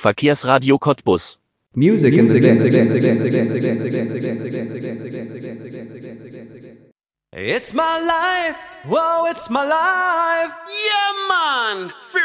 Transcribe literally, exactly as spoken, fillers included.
Verkehrsradio Cottbus. Music in the mix. It's my life, whoa, it's my life. Yeah, man.